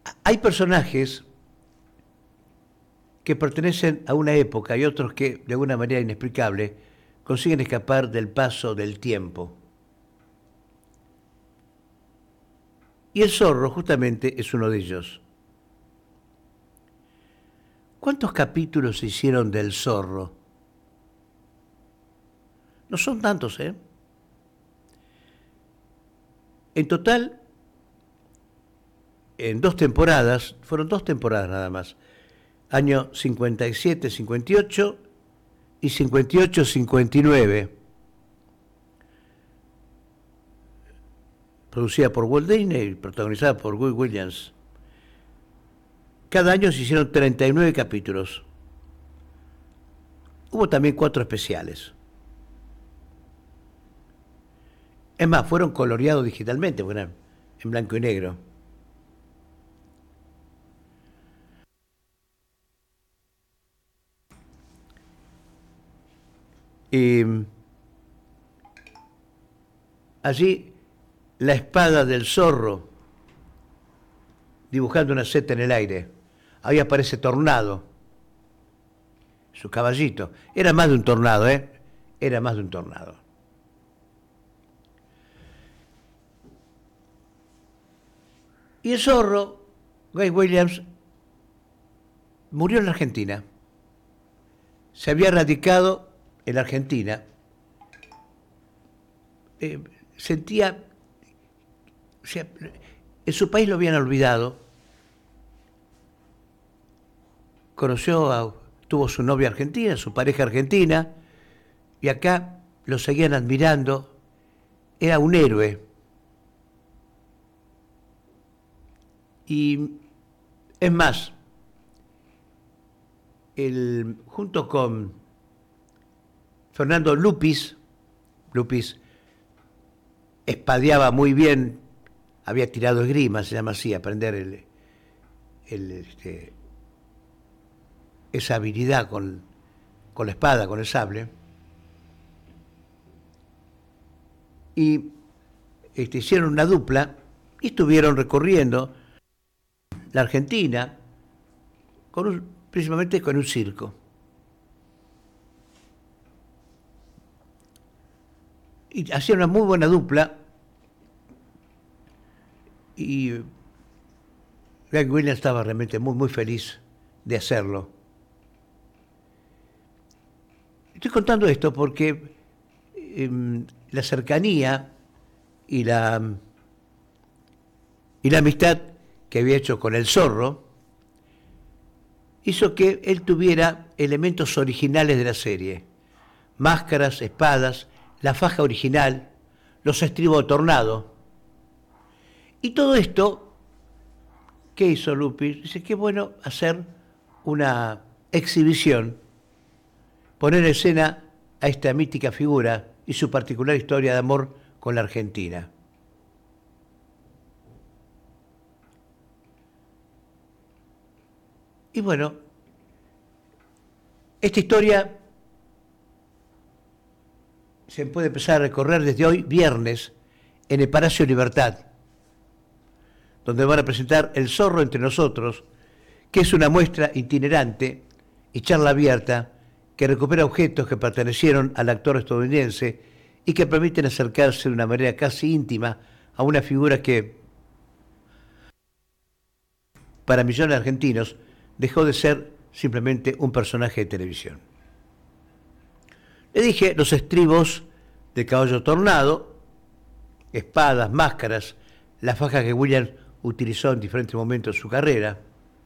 Hay personajes que pertenecen a una época y otros que, de alguna manera inexplicable, consiguen escapar del paso del tiempo. Y el zorro, justamente, es uno de ellos. ¿Cuántos capítulos se hicieron del zorro? No son tantos, ¿eh? En total, en 2 temporadas, fueron 2 temporadas nada más, año 57, 58 y 58, 59, producida por Walt Disney y protagonizada por Guy Williams. Cada año se hicieron 39 capítulos. Hubo también 4 especiales. Es más, fueron coloreados digitalmente, bueno, en blanco y negro. Y allí la espada del zorro dibujando una seta en el aire. Ahí aparece Tornado, su caballito. Era más de un tornado, ¿eh? Era más de un tornado. Y el zorro, Guy Williams, murió en la Argentina. Se había radicado en la Argentina. Sentía, o sea, en su país lo habían olvidado. Tuvo su novia argentina, su pareja argentina, y acá lo seguían admirando. Era un héroe. Y es más, junto con Fernando Lupis espadeaba muy bien, había tirado esgrima, se llama así, aprender esa habilidad con la espada, con el sable. Y hicieron una dupla y estuvieron recorriendo la Argentina, principalmente con un circo. Y hacían una muy buena dupla. Y Greg Williams estaba realmente muy, muy feliz de hacerlo. Estoy contando esto porque la cercanía y la amistad que había hecho con el zorro hizo que él tuviera elementos originales de la serie. Máscaras, espadas, la faja original, los estribos de Tornado. Y todo esto, ¿qué hizo Lupis? Dice, qué bueno hacer una exhibición, poner en escena a esta mítica figura y su particular historia de amor con la Argentina. Y bueno, esta historia se puede empezar a recorrer desde hoy, viernes, en el Palacio Libertad, donde van a presentar El Zorro entre nosotros, que es una muestra itinerante y charla abierta que recupera objetos que pertenecieron al actor estadounidense y que permiten acercarse de una manera casi íntima a una figura que, para millones de argentinos, dejó de ser simplemente un personaje de televisión. Le dije los estribos del caballo Tornado, espadas, máscaras, la faja que Williams utilizó en diferentes momentos de su carrera.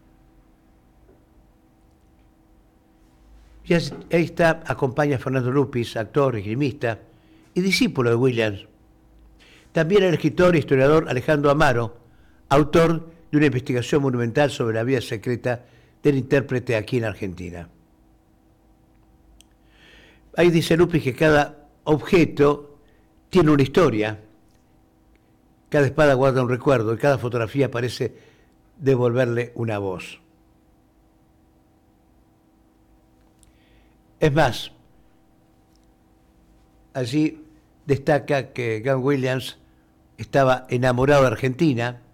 Y ahí está, acompaña a Fernando Lupis, actor, esgrimista y discípulo de Williams. También el escritor e historiador Alejandro Amaro, autor de una investigación monumental sobre la vida secreta del intérprete aquí en Argentina. Ahí dice Lupis que cada objeto tiene una historia, cada espada guarda un recuerdo y cada fotografía parece devolverle una voz. Es más, allí destaca que Guy Williams estaba enamorado de Argentina